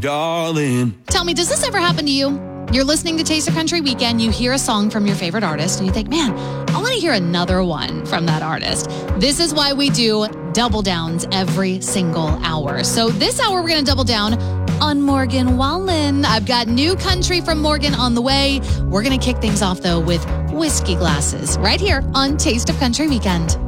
darling. Tell me, does this ever happen to you? You're listening to Taste of Country Weekend, you hear a song from your favorite artist, and you think, man, I want to hear another one from that artist. This is why we do double downs every single hour. So this hour, we're going to double down on Morgan Wallen. I've got new country from Morgan on the way. We're going to kick things off, though, with whiskey glasses right here on Taste of Country Weekend.